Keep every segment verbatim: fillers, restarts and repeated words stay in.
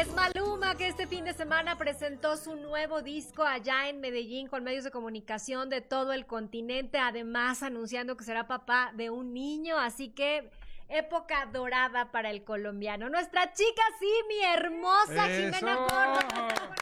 Es Maluma, que este fin de semana presentó su nuevo disco allá en Medellín con medios de comunicación de todo el continente, además anunciando que será papá de un niño, así que época dorada para el colombiano. Nuestra chica, sí, mi hermosa ¡Eso! Jimena Córdoba está con nosotros.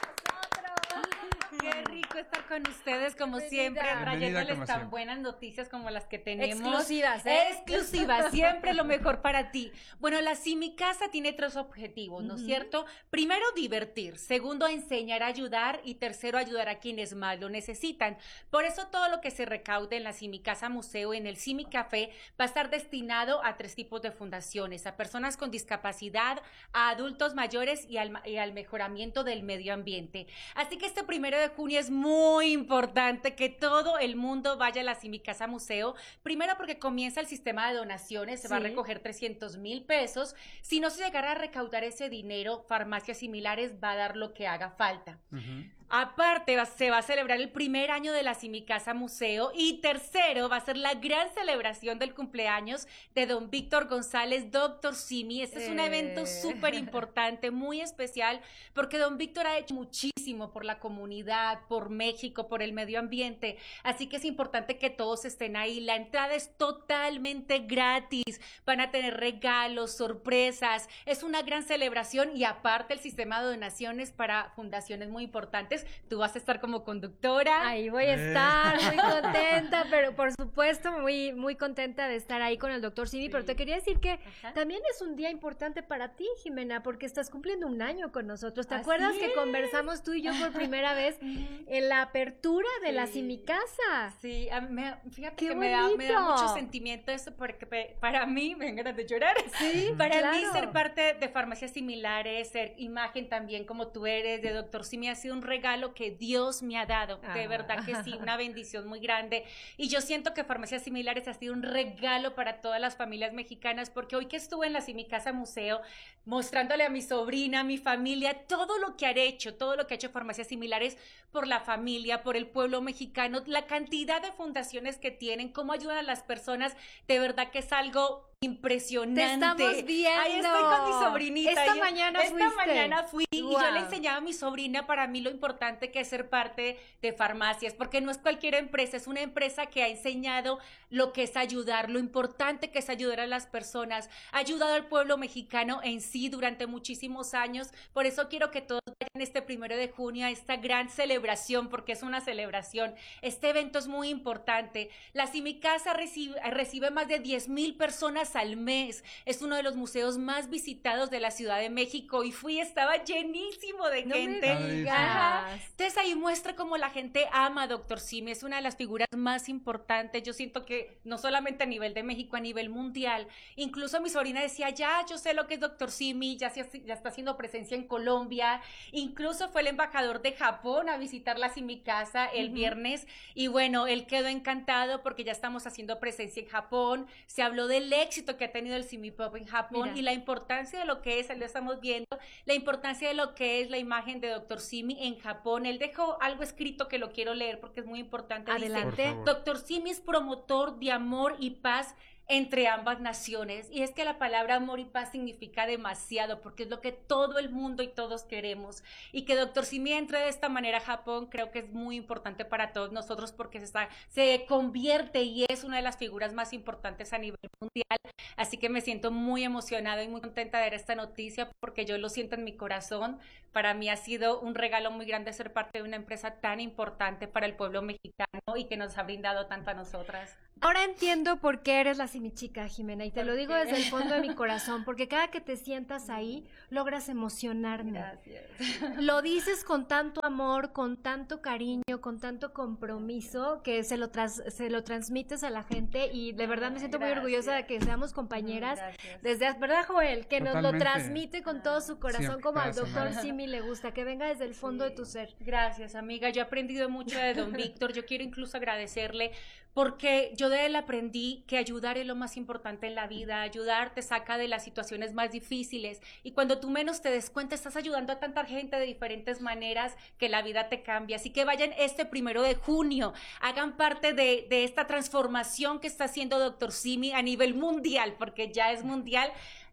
Qué rico estar con ustedes, como Bienvenida. siempre, Bienvenida, trayéndoles como tan siempre. buenas noticias como las que tenemos. Exclusivas, ¿eh? Exclusivas, siempre lo mejor para ti. Bueno, la Simicasa tiene tres objetivos, ¿no es Ujú. cierto? Primero, divertir. Segundo, enseñar a ayudar. Y tercero, ayudar a quienes más lo necesitan. Por eso, todo lo que se recaude en la Simicasa Museo, en el Simicafé, va a estar destinado a tres tipos de fundaciones: a personas con discapacidad, a adultos mayores y al, y al mejoramiento del medio ambiente. Así que este primero de junio es muy importante que todo el mundo vaya a la Simicasa Museo. Primero porque comienza el sistema de donaciones, se va a Sí. recoger trescientos mil pesos. Si no se llegara a recaudar ese dinero, Farmacias Similares va a dar lo que haga falta. Ujú. Aparte, va- se va a celebrar el primer año de la Simicasa Museo, y tercero, va a ser la gran celebración del cumpleaños de don Víctor González, doctor Simi. Este es un Eh. evento súper importante, muy especial, porque don Víctor ha hecho muchísimo por la comunidad, por México, por el medio ambiente. Así que es importante que todos estén ahí. La entrada es totalmente gratis. Van a tener regalos, sorpresas. Es una gran celebración, y aparte el sistema de donaciones para fundaciones muy importantes. Tú vas a estar como conductora. Ahí voy a Eh. estar muy contenta, pero por supuesto muy, muy contenta de estar ahí con el doctor Simi, Sí. pero te quería decir que Ajá. también es un día importante para ti, Jimena, porque estás cumpliendo un año con nosotros. ¿Te Así acuerdas que es. conversamos tú y yo por primera vez Ujú. en la apertura de la Sí. Simicasa? Sí, a mí me- fíjate ¡Qué que me da, me da bonito! mucho sentimiento eso, porque pe- para mí, me dan ganas de llorar. Sí, Para mí claro. ser parte de Farmacias Similares, ser imagen también como tú eres, de doctor Simi, ha sido un regalo que Dios me ha dado, de Ah. verdad que sí, una bendición muy grande. Y yo siento que Farmacias Similares ha sido un regalo para todas las familias mexicanas, porque hoy que estuve en la Simicasa Museo, mostrándole a mi sobrina, a mi familia, todo lo que ha hecho, todo lo que ha hecho Farmacias Similares por la familia, por el pueblo mexicano, la cantidad de fundaciones que tienen, cómo ayudan a las personas, de verdad que es algo impresionante. Te estamos viendo. Ahí estoy con mi sobrinita. Esta Yo- mañana Esta fuiste. mañana fui y yo Guau. le enseñaba a mi sobrina para mí lo importante que es ser parte de farmacias, porque no es cualquier empresa, es una empresa que ha enseñado lo que es ayudar, lo importante que es ayudar a las personas, ha ayudado al pueblo mexicano en sí durante muchísimos años. Por eso quiero que todos vayan este primero de junio a esta gran celebración, porque es una celebración. Este evento es muy importante. La Simicasa recibe, recibe más de diez mil personas al mes. Es uno de los museos más visitados de la Ciudad de México, y fui, estaba llenísimo de No gente. me digas. Ajá. Entonces ahí muestra cómo la gente ama a doctor Simi, es una de las figuras más importantes. Yo siento que no solamente a nivel de México, a nivel mundial. Incluso mi sobrina decía, ya, yo sé lo que es doctor Simi, ya, se- ya está haciendo presencia en Colombia. Incluso fue el embajador de Japón a visitar la Simicasa el Ujú. viernes, y bueno, él quedó encantado porque ya estamos haciendo presencia en Japón. Se habló del éxito que ha tenido el Simipop en Japón. Mira. Y la importancia de lo que es, lo estamos viendo, la importancia de lo que es la imagen de doctor Simi en Japón. Él dejó algo escrito que lo quiero leer porque es muy importante. Dice, Adelante. Por favor. doctor Simi es promotor de amor y paz entre ambas naciones. Y es que la palabra amor y paz significa demasiado, porque es lo que todo el mundo y todos queremos. Y que doctor Simi entre de esta manera a Japón, creo que es muy importante para todos nosotros, porque se, está, se convierte y es una de las figuras más importantes a nivel mundial. Así que me siento muy emocionada y muy contenta de ver esta noticia, porque yo lo siento en mi corazón. Para mí ha sido un regalo muy grande ser parte de una empresa tan importante para el pueblo mexicano y que nos ha brindado tanto a nosotras. Ahora entiendo por qué eres la Simichica, Jimena, y te ¿Por lo digo qué? desde el fondo de mi corazón, porque cada que te sientas ahí, logras emocionarme. Gracias. Lo dices con tanto amor, con tanto cariño, con tanto compromiso, que se lo, tras- se lo transmites a la gente, y de verdad me siento muy Gracias. orgullosa de que seamos compañeras. Gracias. Desde, ¿verdad, Joel? Que nos lo Totalmente. transmite con todo su corazón, Siempre, como al cada doctor semana. Simi le gusta, que venga desde el fondo de Sí. tu ser. Gracias, amiga. Yo he aprendido mucho de don Víctor. Yo quiero incluso agradecerle, porque yo de él aprendí que ayudar es lo más importante en la vida. Ayudar te saca de las situaciones más difíciles, y cuando tú menos te des cuenta, estás ayudando a tanta gente de diferentes maneras, que la vida te cambia. Así que vayan este primero de junio, hagan parte de, de esta transformación que está haciendo doctor Simi a nivel mundial, porque ya es mundial.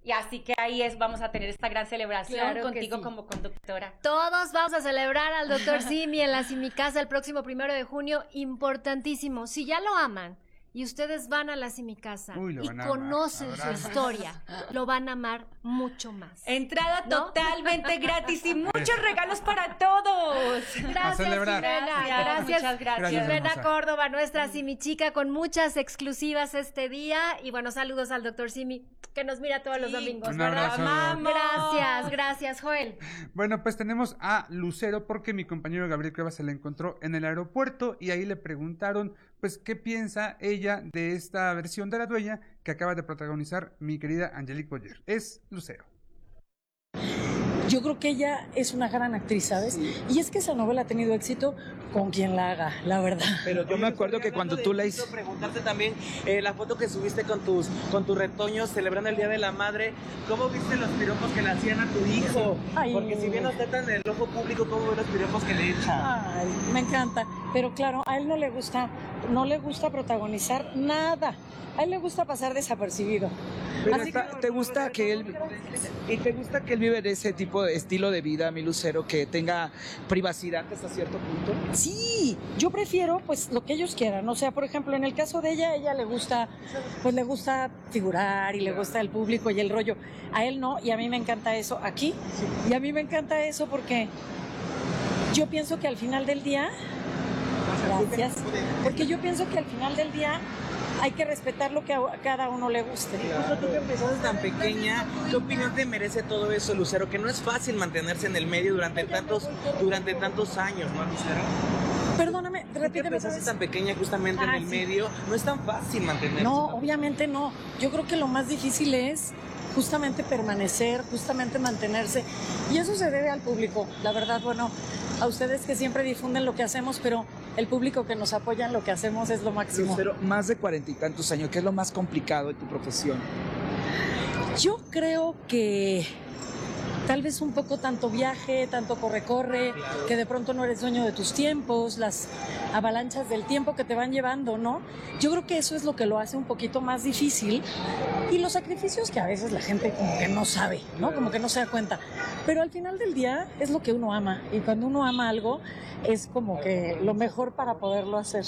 Y así que ahí es, vamos a tener esta gran celebración Claro que contigo sí. como conductora. Todos vamos a celebrar al doctor Simi en la Simicasa el próximo primero de junio. Importantísimo. Si ya lo aman y ustedes van a la Simicasa Uy, lo y van a amar, conocen la su verdad. historia, lo van a amar mucho más. Entrada ¿No? totalmente gratis y muchos regalos para todos. Gracias, celebrar. Jimena. Gracias, Gracias, muchas gracias. Gracias, Jimena hermosa. Córdoba, nuestra Simichica, con muchas exclusivas este día. Y bueno, saludos al doctor Simi, que nos mira todos los Sí. domingos, Un ¿verdad? abrazo. Amamos. Gracias, gracias, Joel. Bueno, pues tenemos a Lucero porque mi compañero Gabriel Cuevas se la encontró en el aeropuerto y ahí le preguntaron, pues, qué piensa ella de esta versión de La Dueña que acaba de protagonizar mi querida Angelique Boyer. Es Lucero. Yo creo que ella es una gran actriz, ¿sabes? Y es que esa novela ha tenido éxito con quien la haga, la verdad. Pero yo me acuerdo que cuando tú la hiciste... Preguntarte también, eh, la foto que subiste con tus con tus retoños celebrando el Día de la Madre, ¿cómo viste los piropos que le hacían a tu hijo? Ay. Porque si bien no está tan en el ojo público, ¿cómo ves los piropos que le echa? Ay, me encanta. Pero claro, a él no le gusta, no le gusta protagonizar nada. A él le gusta pasar desapercibido. Pero Así está- que- ¿te gusta que él y te gusta que él vive de ese tipo de estilo de vida, mi Lucero, que tenga privacidad hasta cierto punto? Sí, yo prefiero pues lo que ellos quieran. O sea, por ejemplo, en el caso de ella, ella le gusta, pues le gusta figurar y le gusta el público y el rollo. A él no, y a mí me encanta eso aquí. Y a mí me encanta eso porque yo pienso que al final del día, gracias, porque yo pienso que al final del día hay que respetar lo que a cada uno le guste. Justo tú que empezaste tan pequeña, ¿qué opinión te merece todo eso, Lucero? Que no es fácil mantenerse en el medio durante tantos durante tantos años, ¿no, Lucero? Perdóname, Tú que repíteme otra empezaste vez. tan pequeña justamente en Ah, el sí. medio, no es tan fácil mantenerse. No, obviamente no. Yo creo que lo más difícil es justamente permanecer, justamente mantenerse. Y eso se debe al público. La verdad, bueno, a ustedes que siempre difunden lo que hacemos, pero el público que nos apoya en lo que hacemos es lo máximo. Lucero, más de cuarenta y tantos años, ¿qué es lo más complicado de tu profesión? Yo creo que tal vez un poco tanto viaje, tanto corre-corre, que de pronto no eres dueño de tus tiempos, las avalanchas del tiempo que te van llevando, ¿no? Yo creo que eso es lo que lo hace un poquito más difícil y los sacrificios que a veces la gente como que no sabe, ¿no? Como que no se da cuenta. Pero al final del día es lo que uno ama y cuando uno ama algo es como que lo mejor para poderlo hacer.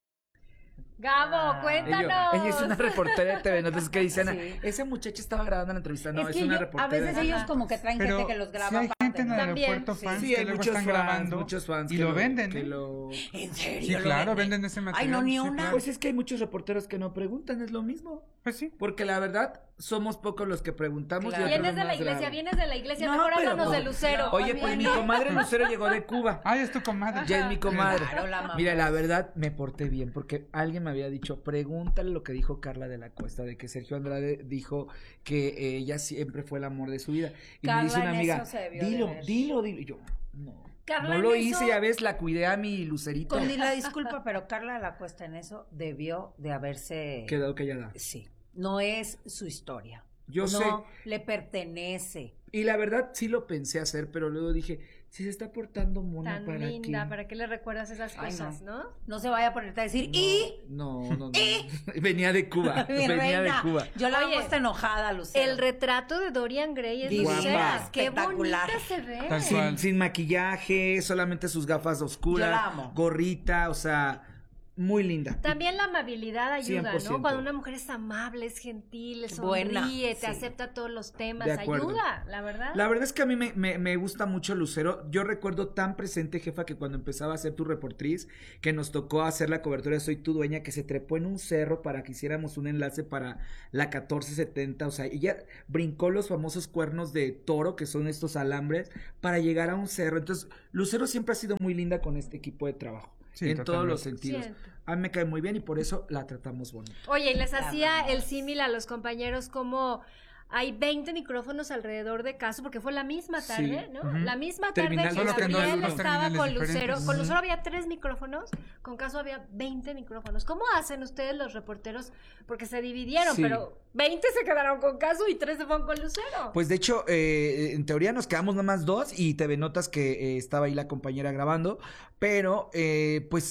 Gabo, cuéntanos. Ella, ella es una reportera de T V Notas que dice, Ana, Sí. esa muchacha estaba grabando la entrevista. No, es es, que una yo- reportera. a veces ellos como que traen Pero gente que los graba sí hay aparte, gente en el ¿no? También, aeropuerto, sí. fans Sí, que hay luego muchos están fans, grabando muchos fans y que lo venden, que ¿eh? lo- ¿En serio? Sí, lo claro, venden? venden ese material. Ay, no, ni sí, una. claro. Pues es que hay muchos reporteros que no preguntan, es lo mismo. Pues sí. Porque la verdad, somos pocos los que preguntamos. Claro. y otros Vienes de la más iglesia, graban. vienes de la iglesia. No, Mejor pero háblanos no. de Lucero. Oye, pues mi comadre Lucero llegó de Cuba. Ay, es tu comadre. Ya es mi comadre. Claro, la amamos. Mira, la verdad me porté bien porque alguien me había dicho, pregúntale lo que dijo Carla de la Cuesta, de que Sergio Andrade dijo que ella siempre fue el amor de su vida. Y Carla me dice una en amiga, eso se debió de dilo, ver. dilo, dilo. Y yo, no. Carla no en lo eso- hice, ya ves, la cuidé a mi Lucerito. Con la disculpa, pero Carla de la Cuesta en eso debió de haberse... Quedó callada. Sí, no es su historia. Yo no sé. le pertenece. Y la verdad sí lo pensé hacer, pero luego dije, si se está portando mona, Tan ¿para linda, qué? ¿para qué le recuerdas esas Ay, cosas, no? No se vaya a ponerte a decir, y No, no, no. Venía de Cuba. mi venía reina, de Cuba. yo la Oye, veo hasta enojada, Lucero. El retrato de Dorian Gray es Divina, Lucero. Qué espectacular. bonita se ve. Tal Sin, cual. sin maquillaje, solamente sus gafas oscuras, Yo la amo. gorrita, o sea, muy linda. También la amabilidad ayuda, cien por ¿no? ciento. Cuando una mujer es amable, es gentil, le Buena, sonríe, te sí. acepta todos los temas, De acuerdo. ayuda, la verdad. La verdad es que a mí me, me, me gusta mucho Lucero. Yo recuerdo tan presente, jefa, que cuando empezaba a ser tu reportriz, que nos tocó hacer la cobertura de Soy tu dueña, que se trepó en un cerro para que hiciéramos un enlace para la catorce setenta. O sea, ella brincó los famosos cuernos de toro, que son estos alambres, para llegar a un cerro. Entonces, Lucero siempre ha sido muy linda con este equipo de trabajo. Sí, en todos los totalmente. sentidos. Siento. A mí me cae muy bien y por eso la tratamos bonito. Oye, y les La hacía amamos. el símil a los compañeros como hay veinte micrófonos alrededor de Caso, porque fue la misma tarde, Sí. ¿no? Ujú. La misma Terminal tarde que Solo que no Gabriel dos estaba terminales con Lucero. diferentes. Con Ujú. Lucero había tres micrófonos, con Caso había veinte micrófonos. ¿Cómo hacen ustedes los reporteros? Porque se dividieron, Sí. pero veinte se quedaron con Caso y tres se fueron con Lucero. Pues de hecho, eh, en teoría nos quedamos nada más dos y T V Notas que eh, estaba ahí la compañera grabando, pero eh, pues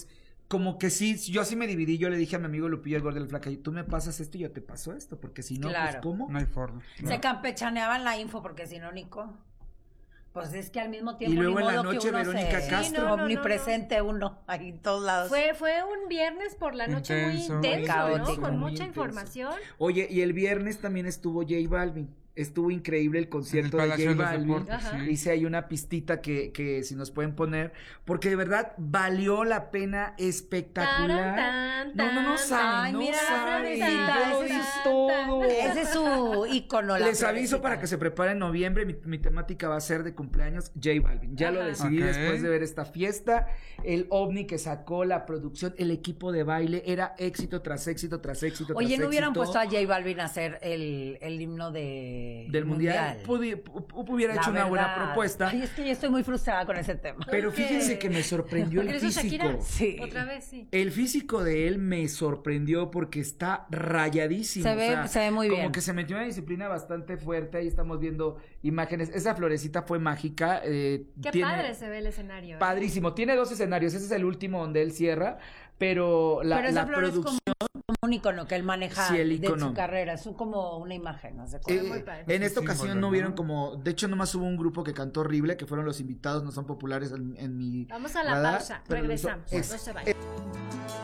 como que sí, yo sí me dividí, yo le dije a mi amigo Lupillo, el gordo de la flaca, y tú me pasas esto y yo te paso esto, porque si no, Claro. pues ¿cómo? No hay forma. Se campechaneaban la info porque si no, Nico. Pues es que al mismo tiempo. Y luego ni en la modo que noche, uno Verónica se- Castro. Sí, no, no, no, omnipresente uno, ahí en todos lados. Fue, fue un viernes por la noche Intenso. muy intenso, Caótico, ¿no? Con muy mucha intenso. información. Oye, y el viernes también estuvo J Balvin. Estuvo increíble el concierto En el de Palacio J de los Balvin. Deportes, Ajá. sí. Dice ahí una pistita que, que si nos pueden poner, porque de verdad valió la pena espectacular. Taran, tan, no, no, no tan, saben, Ay, no mira la saben. florecita, Yo lo ese di es- todo. Ese es su ícono. la Les aviso florecita. para que se preparen en noviembre. Mi, mi temática va a ser de cumpleaños J Balvin. Ya lo Ajá. decidí Ok. después de ver esta fiesta. El ovni que sacó, la producción, el equipo de baile, era éxito tras éxito tras éxito. Oye, tras ¿no hubieran éxito. puesto a J Balvin a hacer el, el himno de Del mundial? Pudi- pu- pu- hubiera La hecho una buena verdad. propuesta. Ay, es que yo estoy muy frustrada con ese tema. Pero ¿Por qué? fíjense que me sorprendió el ¿Pero eso físico. Shakira? Sí. Otra vez, sí. El físico de él me sorprendió porque está rayadísimo. Se o ve- sea, se ve muy como bien. que se metió en una disciplina bastante fuerte. Ahí estamos viendo imágenes. Esa florecita fue mágica. eh, Qué tiene- padre se ve el escenario. ¿eh? Padrísimo. Tiene dos escenarios. Ese es el último donde él cierra. Pero la, Pero esa la flor es producción. como un icono que él maneja Sí, el de icono. su carrera. Es un- como una imagen, ¿no? sé eh, muy padre. en esta Sí, ocasión símbolo, no ¿no? vieron como. De hecho, nomás hubo un grupo que cantó horrible, que fueron los invitados, no son populares en, en mi. Vamos a la radar, pausa. pero lo hizo Regresamos. ex- No se vayan.